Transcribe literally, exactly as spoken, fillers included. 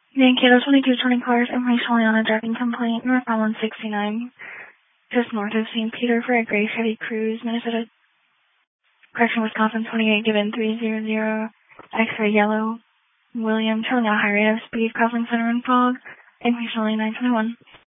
Mankato twenty-two twenty cars, information on a driving complaint, northbound one sixty-nine, just north of Saint Peter for a gray Chevy Cruze, Minnesota, correction, Wisconsin twenty-eight, given three hundred, X-ray yellow, William, showing a high rate of speed, crossing center and fog, information only nine twenty-one.